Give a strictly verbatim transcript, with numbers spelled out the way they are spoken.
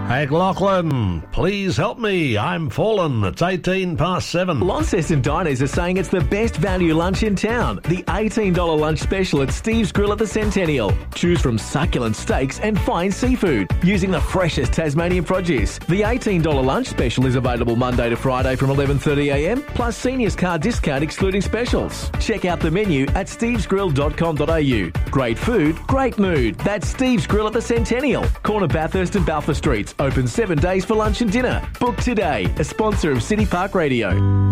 Hey, Lachlan, please help me. I'm fallen. It's eighteen past seven. Launceston Diners are saying it's the best value lunch in town. The eighteen dollars lunch special at Steve's Grill at the Centennial. Choose from succulent steaks and fine seafood using the freshest Tasmanian produce. The eighteen dollars lunch special is available Monday to Friday from eleven thirty a m, plus seniors card discount excluding specials. Check out the menu at steves grill dot com dot a u. Great food, great mood. That's Steve's Grill at the Centennial. Corner Bathurst and Balfour Streets. Open seven days for lunch and dinner. Book today. A sponsor of City Park Radio.